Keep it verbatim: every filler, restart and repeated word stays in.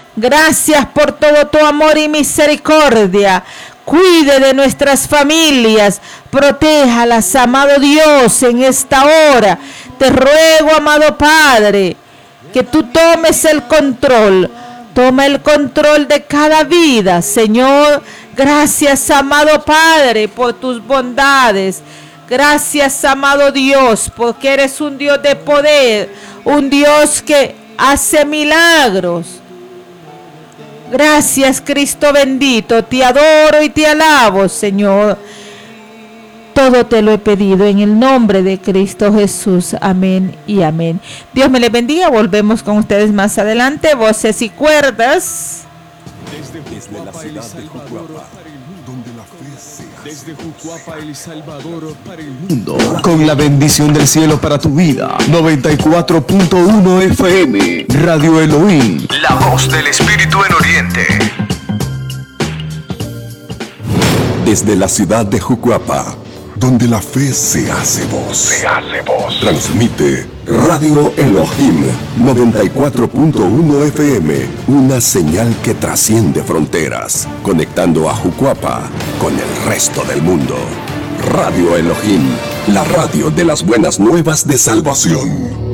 Gracias por todo tu amor y misericordia. Cuide de nuestras familias, protéjalas, amado Dios, en esta hora. Te ruego, amado Padre, que tú tomes el control. Toma el control de cada vida, Señor. Gracias, amado Padre, por tus bondades. Gracias, amado Dios, porque eres un Dios de poder, un Dios que hace milagros. Gracias, Cristo bendito, te adoro y te alabo, Señor. Todo te lo he pedido en el nombre de Cristo Jesús. Amén y amén. Dios me les bendiga. Volvemos con ustedes más adelante. Voces y cuerdas. Desde, desde la ciudad de Jucuapa, donde la fe se hace. Desde Jucuapa, El Salvador, para el mundo. Con la bendición del cielo para tu vida. noventa y cuatro punto uno F M. Radio Elohim. La voz del Espíritu en Oriente. Desde la ciudad de Jucuapa, donde la fe se hace voz. Se hace voz. Transmite Radio Elohim noventa y cuatro punto uno F M, una señal que trasciende fronteras, conectando a Jucuapa con el resto del mundo. Radio Elohim, la radio de las buenas nuevas de salvación.